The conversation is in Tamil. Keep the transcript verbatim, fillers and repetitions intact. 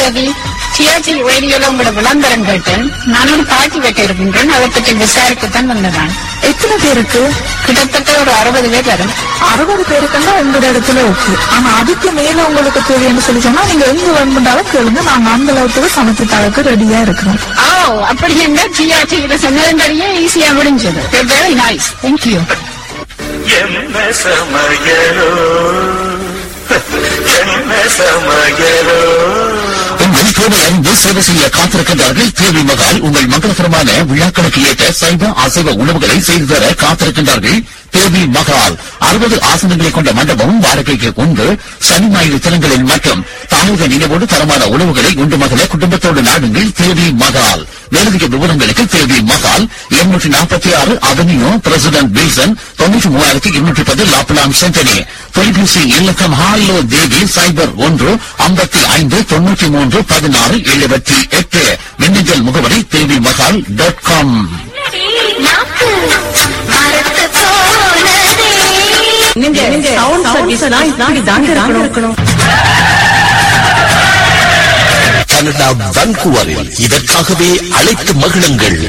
தேவி, டிஆர்டி ரேடியோல உங்களோட விளம்பரம் கேட்டேன். நான் ஒரு பாட்டி வைக்க இருக்கின்றேன். அதை பற்றி விசாரிக்கத்தான் வந்தேன். எத்தனை பேருக்கு? கிட்டத்தட்ட ஒரு அறுபது பேர் வரும். அறுபது பேருக்குன்னா உங்களோட இடத்துல ஓகே. ஆனா அதுக்கு மேல உங்களுக்கு தேவைன்னு சொல்லி சொன்னா நீங்க எங்க வேணும்னாலும் கேளுங்க. நாங்க அந்த அளவுக்கு சமைச்சு தரக்கு ரெடியா இருக்கிறோம். ஓ, அப்படி என்ன டிஆர்டி சொன்னதுபடியே ஈஸியா முடிஞ்சது. Very nice, thank you. என்ன சமையலோ என்ன சமையலோ. உங்கள் தேவை அறிந்து சேவை செய்ய காத்திருக்கின்றார்கள் தேவி மகால். உங்கள் மங்களகரமான விழாக்களுக்கு ஏற்ற சைவ அசைவ உணவுகளை செய்து தர காத்திருக்கின்றார்கள் தேவி மகால். அறுபது ஆசனங்களை கொண்ட மண்டபமும் வாடகைக்கு உண்டு. சனி ஞாயிறு தினங்களில் மற்றும் தாயக நினைவோடு தரமான உணவுகளை உண்டு மகள குடும்பத்தோடு நாடுங்கள் தேவி மகால். மேலதிக விவரங்களுக்கு தேவி மகால் இருநூற்றி நாற்பத்தி ஆறு அவென்யூ பிரசிடென்ட் வில்சன் தொன்னூற்றி மூவாயிரத்தி இருநூற்றி பத்து லாப்லாங் சென்டனி. தொலைபேசி இலக்கம் ஹாலோ தேவி சைபர் ஒன்று ஐம்பத்தி ஐந்து தொன்னூற்றி மூன்று பதினாறு எழுபத்தி எட்டு. மின்னஞ்சல் முகவரி தேவி மகால் டாட் காம். கனடா வான்கூவரில் இதற்காகவே அழைத்து மகிழுங்கள்.